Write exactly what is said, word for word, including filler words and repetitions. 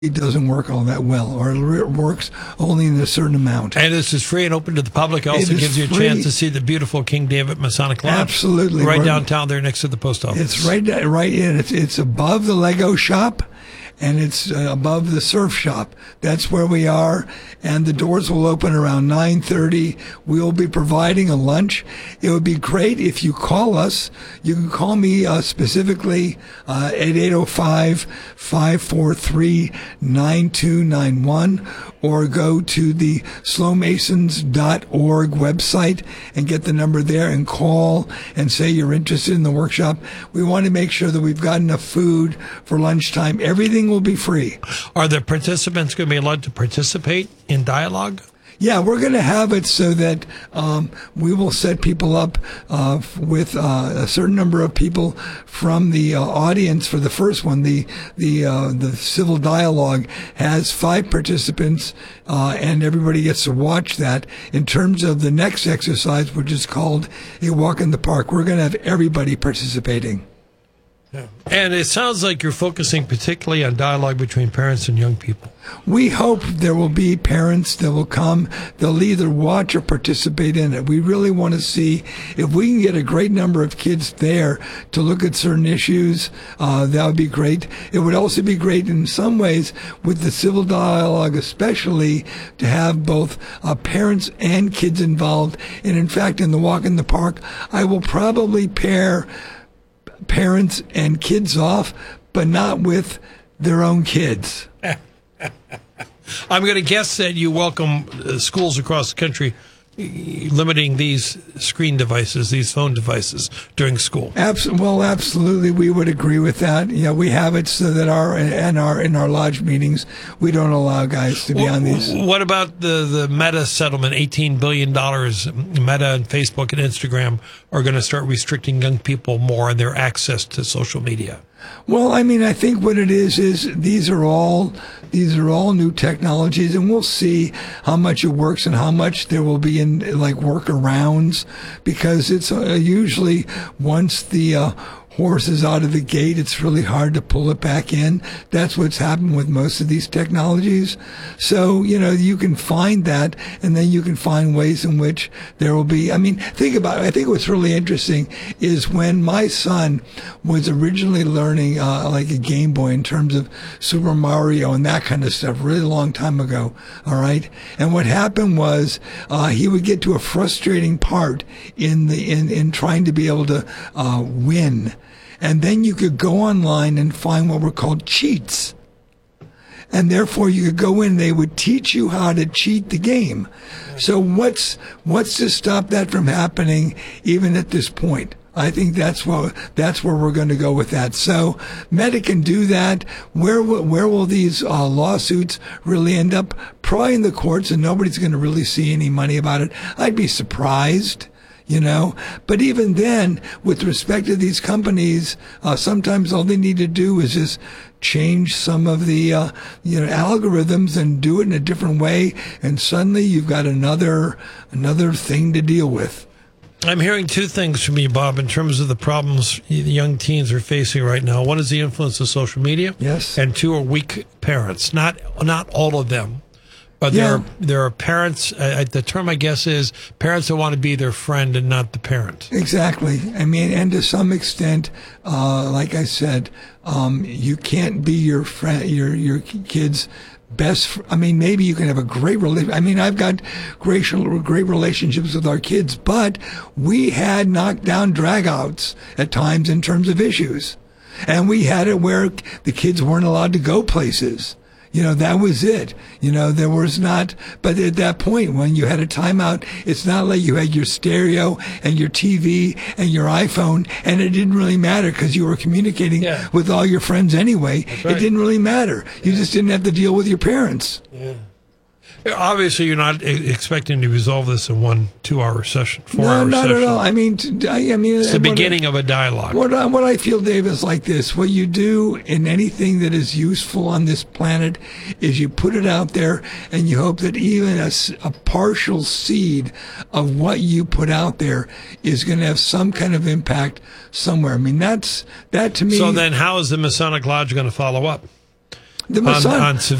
it doesn't work all that well, or it works only in a certain amount. And this is free and open to the public. It also It is gives you a free. chance to see the beautiful King David Masonic Lodge. Absolutely. Right We're- downtown there next to the post office. It's right, right in. It's it's above the Lego shop, and it's uh, above the surf shop. That's where we are, and the doors will open around nine thirty. We'll be providing a lunch. It would be great if you call us. You can call me uh, specifically uh, at eight oh five, five four three, nine two nine one, or go to the slow masons dot org website and get the number there and call and say you're interested in the workshop. We want to make sure that we've got enough food for lunchtime. Everything will be free. Are the participants going to be allowed to participate in dialogue? Yeah, we're going to have it so that um, we will set people up uh, with uh, a certain number of people from the uh, audience for the first one. The the uh, the civil dialogue has five participants, uh, and everybody gets to watch that. In terms of the next exercise, which is called a walk in the park, we're going to have everybody participating. Yeah. And it sounds like you're focusing particularly on dialogue between parents and young people. We hope there will be parents that will come. They'll either watch or participate in it. We really want to see if we can get a great number of kids there to look at certain issues. Uh, that would be great. It would also be great in some ways with the civil dialogue, especially to have both uh, parents and kids involved. And in fact, in the walk in the park, I will probably pair parents and kids off, but not with their own kids. I'm going to guess that you welcome uh, schools across the country limiting these screen devices, these phone devices during school. Abs- well, absolutely, we would agree with that. Yeah, we have it so that our and our in our lodge meetings, we don't allow guys to be Well, on these. What about the, the Meta settlement? eighteen billion dollars. Meta and Facebook and Instagram are going to start restricting young people more in their access to social media. Well, I mean, I think what it is is these are all these are all new technologies, and we'll see how much it works and how much there will be in like workarounds, because it's uh, usually once the uh, horse is out of the gate, it's really hard to pull it back in. That's what's happened with most of these technologies. So, you know, you can find that, and then you can find ways in which there will be, I mean, think about it. I think what's really interesting is when my son was originally learning, uh, like a Game Boy in terms of Super Mario and that kind of stuff, really long time ago. All right. And what happened was, uh, he would get to a frustrating part in the, in, in trying to be able to, uh, win. And then you could go online and find what were called cheats. And therefore you could go in, they would teach you how to cheat the game. So what's, what's to stop that from happening even at this point? I think that's what, that's where we're going to go with that. So Meta can do that. Where will, where will these uh, lawsuits really end up? Probably in the courts, and nobody's going to really see any money about it. I'd be surprised. You know, but even then, with respect to these companies, uh, sometimes all they need to do is just change some of the, uh, you know, algorithms and do it in a different way, and suddenly you've got another another thing to deal with. I'm hearing two things from you, Bob, in terms of the problems the young teens are facing right now. One is the influence of social media. Yes. And two are weak parents. Not not all of them. But Yeah. there are, there are parents, uh, the term I guess is parents that want to be their friend and not the parent. Exactly. I mean, and to some extent, uh, like I said, um, you can't be your friend, your, your kid's best. Fr- I mean, maybe you can have a great relationship. I mean, I've got great, great relationships with our kids, but we had knockdown dragouts at times in terms of issues. And we had it where the kids weren't allowed to go places. You know, that was it. You know, there was not, but at that point when you had a timeout, it's not like you had your stereo and your T V and your iPhone, and it didn't really matter because you were communicating Yeah. with all your friends anyway. right. It didn't really matter. You just didn't have to deal with your parents. Yeah. Obviously, you're not e- expecting to resolve this in one two-hour session, No, four-hour not session. at all. I mean, t- I, I mean, It's the what I- beginning of a dialogue. What I, what I feel, Dave, is like this. What you do in anything that is useful on this planet is you put it out there, and you hope that even a, s- a partial seed of what you put out there is going to have some kind of impact somewhere. I mean, that's that to me. So then how is the Masonic Lodge going to follow up? The on, Masonic, on